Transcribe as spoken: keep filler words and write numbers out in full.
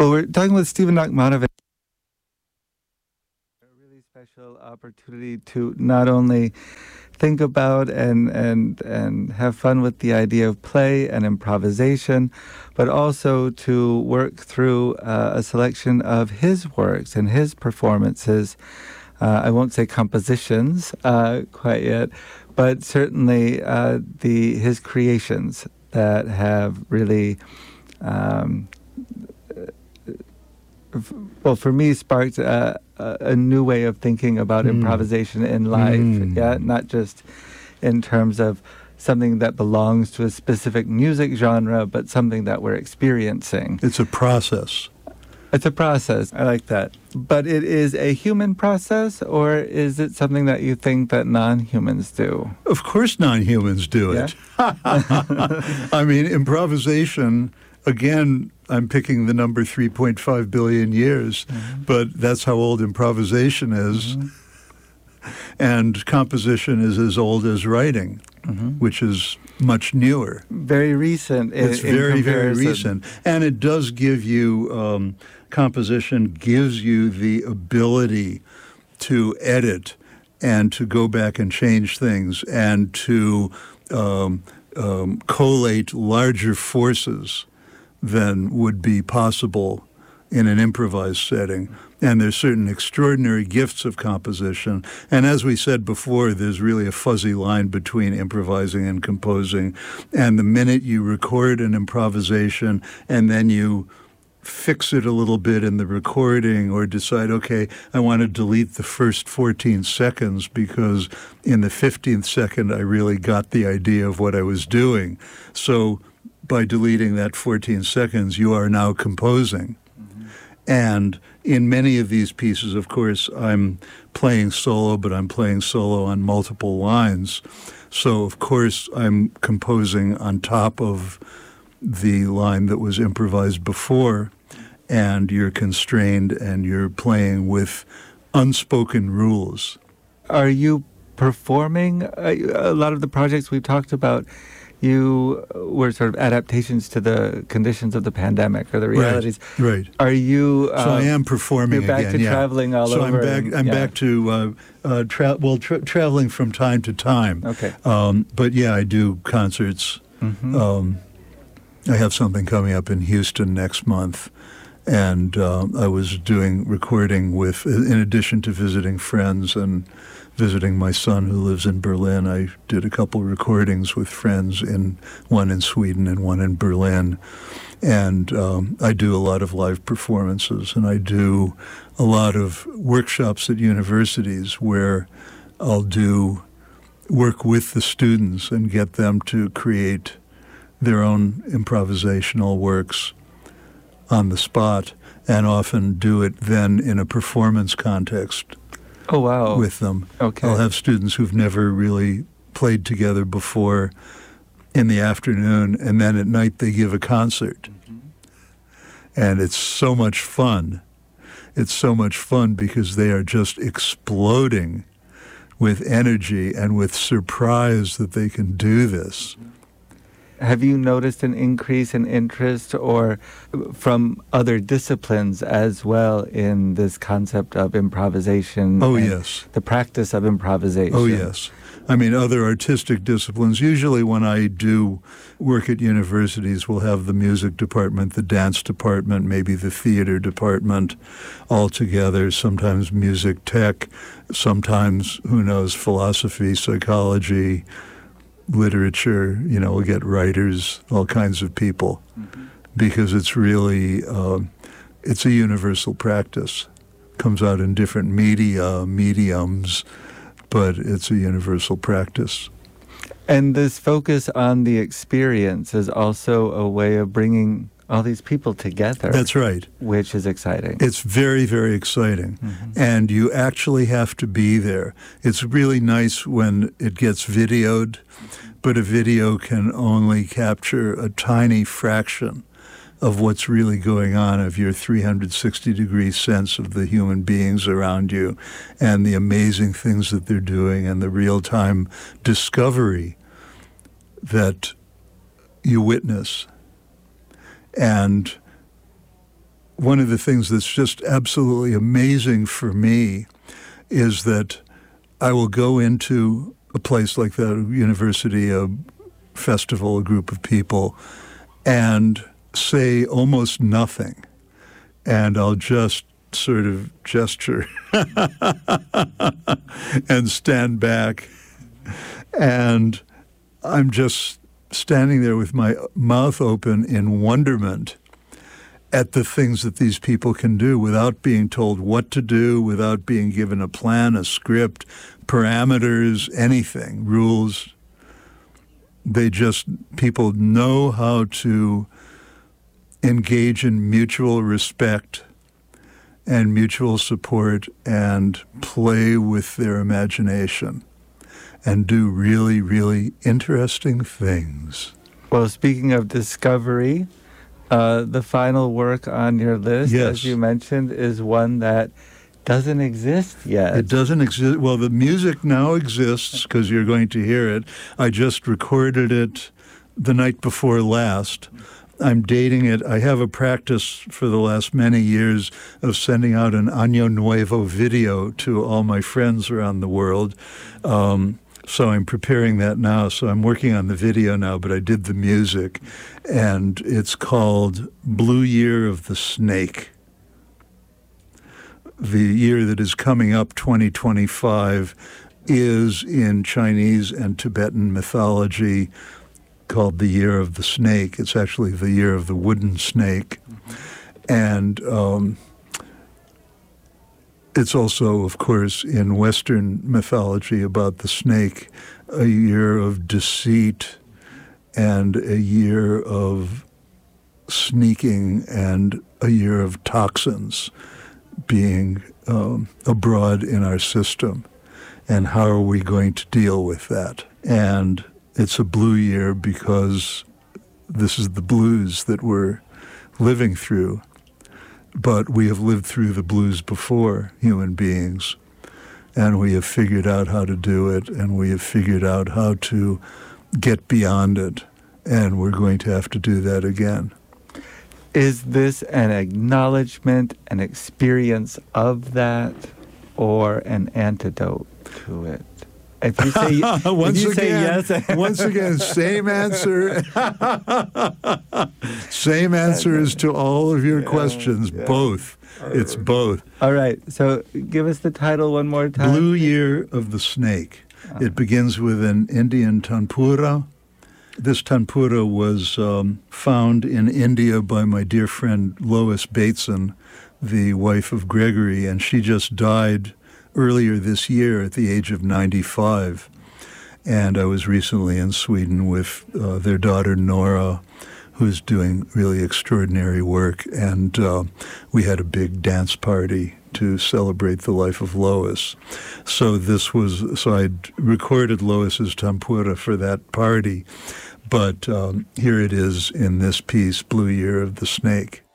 Well, we're talking with Stephen Nachmanovitch. A really special opportunity to not only think about and, and, and have fun with the idea of play and improvisation, but also to work through uh, a selection of his works and his performances. Uh, I won't say compositions uh, quite yet, but certainly uh, the his creations that have really, um, well, for me, sparked a, a new way of thinking about mm. improvisation in life. Mm. Yeah, not just in terms of something that belongs to a specific music genre, but something that we're experiencing. It's a process. It's a process. I like that. But it is a human process, or is it something that you think that non-humans do? Of course non-humans do it. Yeah? I mean, improvisation, again, I'm picking the number three point five billion years, mm-hmm. but that's how old improvisation is. Mm-hmm. And composition is as old as writing, mm-hmm. which is much newer. Very recent. In, it's very, in very recent. And it does give you, um, composition gives you the ability to edit and to go back and change things and to um, um, collate larger forces than would be possible in an improvised setting. And there's certain extraordinary gifts of composition. And as we said before, there's really a fuzzy line between improvising and composing. And the minute you record an improvisation and then you fix it a little bit in the recording or decide, okay, I want to delete the first fourteen seconds because in the fifteenth second I really got the idea of what I was doing. So by deleting that fourteen seconds, you are now composing. Mm-hmm. And in many of these pieces, of course, I'm playing solo, but I'm playing solo on multiple lines. So, of course, I'm composing on top of the line that was improvised before, and you're constrained and you're playing with unspoken rules. Are you performing? A lot of the projects we've talked about, you were sort of adaptations to the conditions of the pandemic or the realities. Right. right. Are you? Um, so I am performing you're back again. to yeah. traveling all so over. So I'm back. And, I'm yeah. back to uh, uh, tra- well, tra- traveling from time to time. Okay. Um, but yeah, I do concerts. Mm-hmm. Um, I have something coming up in Houston next month, and uh, I was doing recording with, in addition to visiting friends and visiting my son who lives in Berlin, I did a couple recordings with friends, in one in Sweden and one in Berlin. And um, I do a lot of live performances, and I do a lot of workshops at universities where I'll do work with the students and get them to create their own improvisational works on the spot, and often do it then in a performance context. Oh, wow. With them. Okay. I'll have students who've never really played together before in the afternoon, and then at night they give a concert. Mm-hmm. And it's so much fun. It's so much fun because they are just exploding with energy and with surprise that they can do this. Have you noticed an increase in interest or from other disciplines as well in this concept of improvisation? Oh, yes. The practice of improvisation. Oh, yes. I mean, other artistic disciplines. Usually when I do work at universities, we'll have the music department, the dance department, maybe the theater department all together, sometimes music tech, sometimes, who knows, philosophy, psychology, literature. You know, we'll get writers, all kinds of people, mm-hmm. because it's really, uh, it's a universal practice. Comes out in different media, mediums, but it's a universal practice. And this focus on the experience is also a way of bringing all these people together. That's right. Which is exciting. It's very, very exciting. Mm-hmm. And you actually have to be there. It's really nice when it gets videoed, but a video can only capture a tiny fraction of what's really going on, of your three hundred sixty degree sense of the human beings around you and the amazing things that they're doing and the real-time discovery that you witness. And one of the things that's just absolutely amazing for me is that I will go into a place like that, a university, a festival, a group of people, and say almost nothing. And I'll just sort of gesture and stand back. And I'm just standing there with my mouth open in wonderment at the things that these people can do without being told what to do, without being given a plan, a script, parameters, anything, rules. They just, people know how to engage in mutual respect and mutual support and play with their imagination and do really, really interesting things. Well, speaking of discovery, uh, the final work on your list, yes. as you mentioned, is one that doesn't exist yet. It doesn't exist. Well, the music now exists because you're going to hear it. I just recorded it the night before last. I'm dating it. I have a practice for the last many years of sending out an Año Nuevo video to all my friends around the world. Um, so I'm preparing that now. So I'm working on the video now, but I did the music. And it's called Blue Year of the Snake. The year that is coming up, twenty twenty-five, is in Chinese and Tibetan mythology called the Year of the Snake. It's actually the Year of the Wooden Snake. And um, it's also, of course, in Western mythology about the snake, a year of deceit and a year of sneaking and a year of toxins being um, abroad in our system. And how are we going to deal with that? And it's a blue year because this is the blues that we're living through. But we have lived through the blues before, human beings, and we have figured out how to do it, and we have figured out how to get beyond it, and we're going to have to do that again. Is this an acknowledgement, an experience of that, or an antidote to it? If you say, once if you again, say yes. once again, same answer. Same answers to all of your yeah, questions. Yeah. Both. It's both. All right. So give us the title one more time. Blue Year of the Snake. Uh-huh. It begins with an Indian tanpura. This tanpura was um, found in India by my dear friend Lois Bateson, the wife of Gregory, and she just died earlier this year at the age of ninety-five. And I was recently in Sweden with uh, their daughter Nora, who's doing really extraordinary work. And uh, we had a big dance party to celebrate the life of Lois. So this was, so I'd recorded Lois's tanpura for that party. But um, here it is in this piece, Blue Year of the Snake.